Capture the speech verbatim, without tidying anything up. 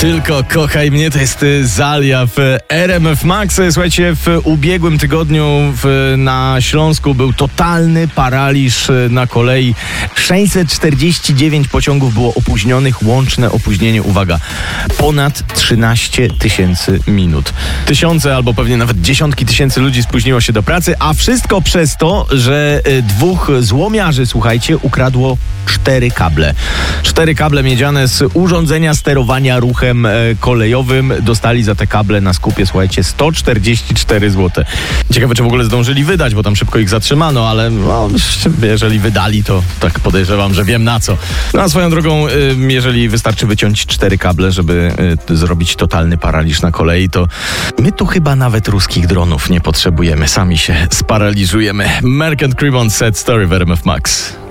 Tylko kochaj mnie, to jest Zalia w R M F Max. Słuchajcie, w ubiegłym tygodniu w, na Śląsku był totalny paraliż na kolei. sześćset czterdzieści dziewięć pociągów było opóźnionych, łączne opóźnienie, uwaga, ponad trzynaście tysięcy minut. Tysiące albo pewnie nawet dziesiątki tysięcy ludzi spóźniło się do pracy, a wszystko przez to, że dwóch złomiarzy, słuchajcie, ukradło cztery kable. Cztery kable miedziane z urządzenia sterowania ruchem kolejowym. Dostali za te kable na skupie, słuchajcie, sto czterdzieści cztery złote. Ciekawe, czy w ogóle zdążyli wydać, bo tam szybko ich zatrzymano, ale no, jeżeli wydali, to tak podejrzewam, że wiem na co. No a swoją drogą, jeżeli wystarczy wyciąć cztery kable, żeby zrobić totalny paraliż na kolei, to my tu chyba nawet ruskich dronów nie potrzebujemy. Sami się sparaliżujemy. Merk and Cribon Set Story w R M F Max.